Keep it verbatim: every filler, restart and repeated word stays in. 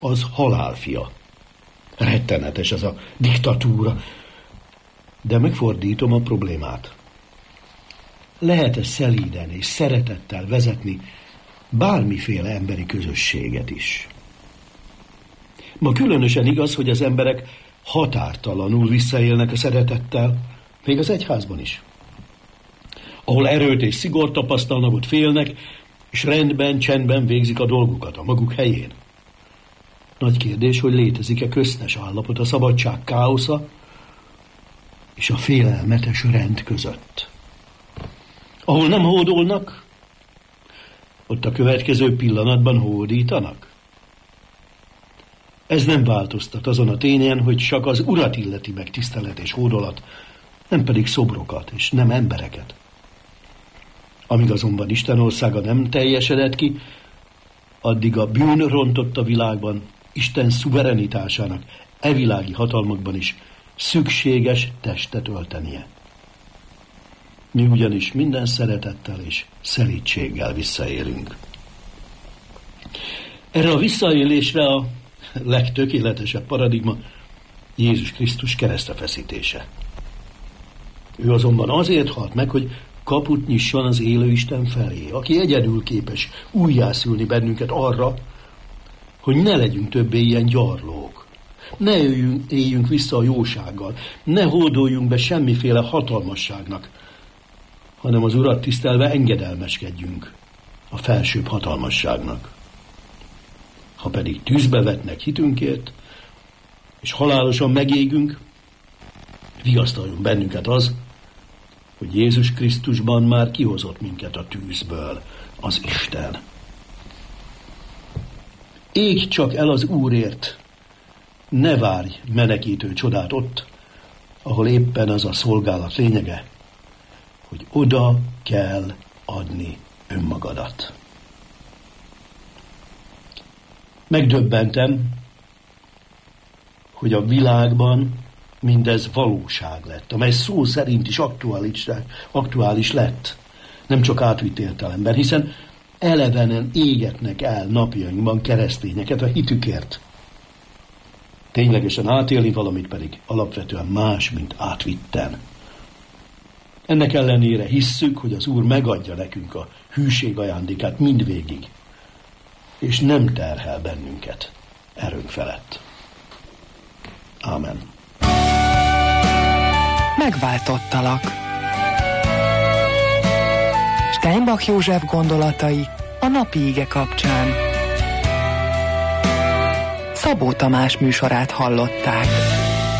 az halálfia. Rettenetes ez a diktatúra. De megfordítom a problémát. Lehet-e szelíden és szeretettel vezetni bármiféle emberi közösséget is? Ma különösen igaz, hogy az emberek határtalanul visszaélnek a szeretettel, még az egyházban is. Ahol erőt és szigort tapasztalnak, ott félnek, és rendben, csendben végzik a dolgukat a maguk helyén. Nagy kérdés, hogy létezik-e köztes állapot a szabadság káosza és a félelmetes rend között. Ahol nem hódolnak, ott a következő pillanatban hódítanak. Ez nem változtat azon a tényen, hogy csak az Urat illeti meg tisztelet és hódolat, nem pedig szobrokat és nem embereket. Amíg azonban Isten országa nem teljesedett ki, addig a bűn rontott a világban Isten szuverenitásának e világi hatalmakban is szükséges testet öltenie. Mi ugyanis minden szeretettel és szelídséggel visszaélünk. Erre a visszaélésre a legtökéletesebb paradigma Jézus Krisztus keresztefeszítése. Ő azonban azért halt meg, hogy kaput nyisson az élő Isten felé, aki egyedül képes újjászülni bennünket arra, hogy ne legyünk többé ilyen gyarlók. Ne éljünk, éljünk vissza a jósággal, ne hódoljunk be semmiféle hatalmasságnak, hanem az Urat tisztelve engedelmeskedjünk a felsőbb hatalmasságnak. Ha pedig tűzbe vetnek hitünkért, és halálosan megégünk, vigasztaljon bennünket az, hogy Jézus Krisztusban már kihozott minket a tűzből az Isten. Égj csak el az Úrért, ne várj menekítő csodát ott, ahol éppen az a szolgálat lényege, hogy oda kell adni önmagadat. Megdöbbentem, hogy a világban mindez valóság lett, amely szó szerint is aktuális, aktuális lett, nem csak átvitt értelemben, hiszen elevenen égetnek el napjainkban keresztényeket a hitükért. Ténylegesen átélni valamit pedig alapvetően más, mint átvitten. Ennek ellenére hisszük, hogy az Úr megadja nekünk a hűség ajándékát mindvégig, és nem terhel bennünket erőnk felett. Ámen. Megváltottalak. Steinbach József gondolatai a napi ige kapcsán. Szabó Tamás műsorát hallották.